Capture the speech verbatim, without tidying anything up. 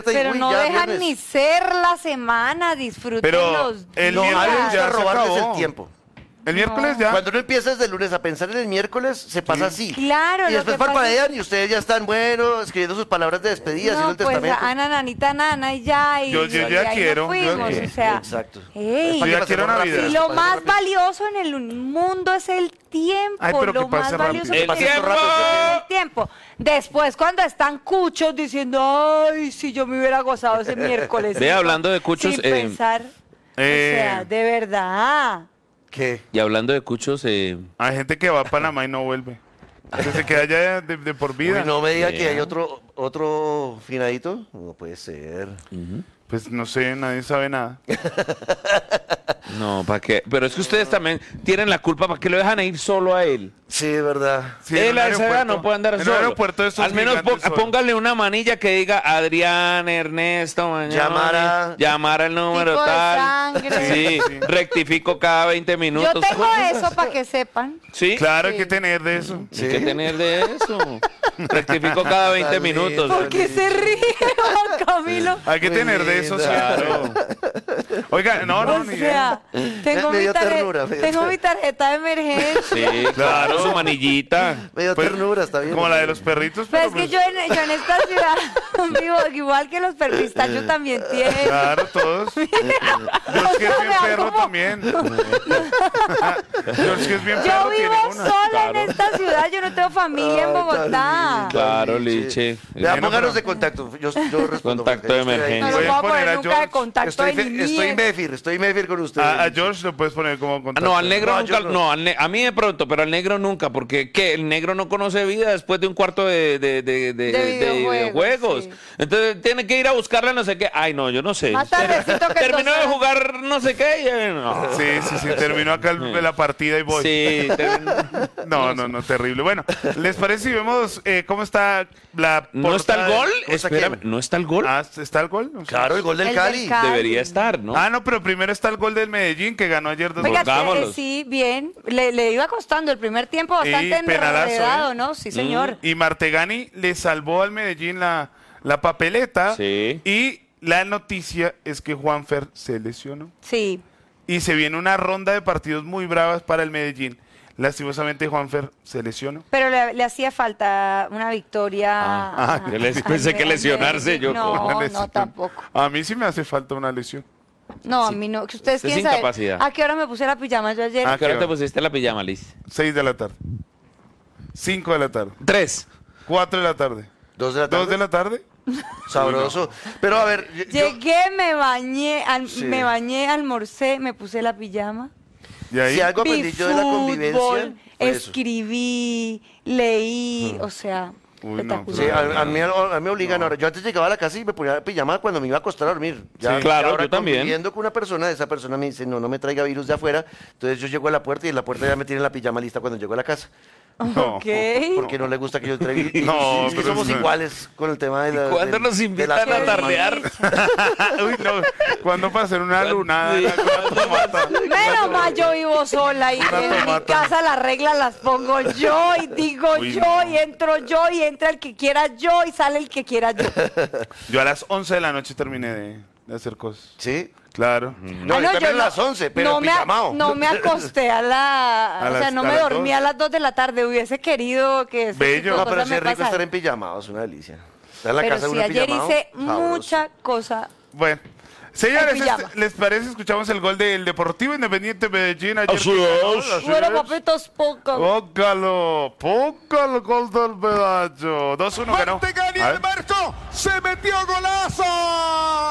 despierta y Pero uy, no ya dejan viernes. ni ser la semana, disfruten Pero los el No, días. miércoles hay que ya se robarles acabó. el tiempo. El miércoles ya. Cuando uno empieza desde el lunes a pensar en el miércoles, se pasa así. Claro, Y lo después que pasa parpadean y ustedes ya están, bueno, escribiendo sus palabras de despedida, haciendo No, el pues testamento. Ana, nanita, nana y ya. Y, Yo- yo y ya ahí nos quiero, yo fuimos, ya- o sea, Exacto. ey, Es para que Yo ya pasemos quiero rápido, Navidad. y para lo que más pasemos rápido. valioso en el mundo es el tiempo. Ay, pero lo que pase más rápido. valioso El que pase tiene rápido. es el tiempo. Después, cuando están cuchos diciendo, ay, si yo me hubiera gozado ese miércoles. Ve, hablando de cuchos, Sin eh, pensar, eh, o sea, de verdad. ¿Qué? Y hablando de cuchos, eh, Hay gente que va a Panamá y no vuelve. Que se queda allá de, de por vida. Uy, no me diga Yeah. que hay otro, otro finadito. No puede ser. Pues no sé, nadie sabe nada. no, ¿para qué? Pero es que ustedes también tienen la culpa, ¿para qué lo dejan ir solo a él? Sí, es verdad. Sí, en él un a esa edad aeropuerto- no puede andar en un solo. aeropuerto de estos Al menos gigantes pon- solo. póngale una manilla que diga Adrián, Ernesto, mañana. Llamara- Llamar al número Tipo de tal. sangre. Sí, Sí. rectifico cada veinte minutos. Yo tengo Cosas eso así. para que sepan. Sí, Claro, hay Sí. que tener de eso. hay que tener de eso. Rectifico cada veinte Tan lindo. minutos. ¿Por qué se ríe, Juan Camilo? Hay que Muy tener de eso, linda. claro. Oiga, no, no, O ni sea, tengo, Me mi, dio tarje- ternura, me dio tengo ternura. mi tarjeta de emergencia. Sí, claro, su manillita. Me dio Pues, ternura, está bien. como la de los perritos. Pero es pues, que yo en, yo en esta ciudad vivo igual que los perristachos también tienen. Claro, todos. George que es bien Me da perro como- también. George que es bien Yo perro vivo tiene una. sola Claro. en esta ciudad, yo no tengo familia en Ay, Bogotá. tan lindo, Claro, Liche. Vea, Bueno, pónganos pero- de contacto. Yo, yo respondo. Contacto porque de yo estoy ahí. emergencia. No lo Voy voy a a poner poner a nunca George. de contacto Estoy, de fe- ni estoy mierda. Mefir, estoy Mefir con usted. A, a George lo puedes poner como Ah, contacto. no, al negro No, nunca, yo no. no, al ne- a mí de pronto, pero al negro nunca, porque ¿qué? El negro no conoce vida después de un cuarto de, de, de, de, De de videojuegos, videojuegos. sí. Entonces tiene que ir a buscarle no sé qué. Ay, no, yo no sé. Más tardecito que Terminó dos de horas. jugar no sé qué y eh, no. Sí, sí, sí, terminó acá el- la partida y voy. Sí, terminó- No, no, no, terrible. Bueno, ¿les parece si vemos eh, cómo está la ¿No está el portada? gol? ¿Cómo está Espérame, quién? ¿no está el gol? Ah, ¿está el gol? O sea, Claro, el gol del El Cali. del Cali. Debería estar, ¿no? Ah, no, pero primero está el gol del Medellín que ganó ayer dos Oiga, goles. eh, Pongámoslos. sí, bien. Le, le iba costando el primer tiempo bastante Y penalazo, enredado, ¿eh? ¿no? Sí, señor. Y Martegani le salvó al Medellín la, la papeleta. Sí. Y la noticia es que Juanfer se lesionó. Sí. Y se viene una ronda de partidos muy bravas para el Medellín. Lastimosamente Juanfer se lesionó. Pero le, le hacía falta una victoria. Ah, a- yo les- a- pensé a- que a- lesionarse, yo No, Una no, lesión. tampoco. A mí sí me hace falta una lesión. No, a mí no. Que Ustedes Es quieren saber incapacidad. a qué hora me puse la pijama yo ayer. Ah, ¿A qué hora qué te va. pusiste la pijama, Liz? Seis de la tarde. Cinco de la tarde. Tres. Cuatro de la tarde. Dos de la tarde. Dos de la tarde. Sabroso. Pero a ver, yo- yo- Llegué, me bañé, al- Sí. me bañé, almorcé, me puse la pijama. Y ahí. si algo Vi aprendí yo de la convivencia. fútbol, fue eso. escribí, leí, o sea, Uy, no, espectacular. Sí, a, a mí, a mí me obligan ahora. Yo antes llegaba a la casa y me ponía pijama cuando me iba a acostar a dormir. Ya, Sí. Claro, ya ahora yo también. conviviendo con una persona, esa persona me dice, no, no me traiga virus de afuera. Entonces yo llego a la puerta y en la puerta ya me tienen la pijama lista cuando llego a la casa. No. Ok. Porque no le gusta que yo traiga. y- No, y es que pero somos eso- iguales con el tema de la. ¿Cuándo del- nos de invitan las a Qué tardear? Uy, no. ¿Cuándo para hacer una lunada? Sí. Una tomata. Menos mal yo vivo sola y Una en mi tomata. casa las reglas las pongo yo y digo Uy, yo no. y entro yo y entra el que quiera yo y sale el que quiera yo. Yo a las once de la noche terminé de, de hacer cosas. Sí. Claro. No, Ah, yo también a no- las once, pero no me, a- pijamao. no me acosté a la... A o sea, las- no a me las dormí dos. a las dos de la tarde. Hubiese querido que... ese Bello. tipo de No, pero cosas sí me es rico estar pasaran. en pijamao, es una delicia. Estar en la Pero casa de sí, una ayer pijamao, hice sabroso. mucha cosa. Bueno. Señores, En pijama. este- ¿les parece? Escuchamos el gol del Deportivo Independiente Medellín ayer. Así que ganó, es. así Bueno, es. papitos, poco. Póngalo, póngalo el gol del pedacho. dos uno ganó. Martegani A ver. al marco, se metió golazo.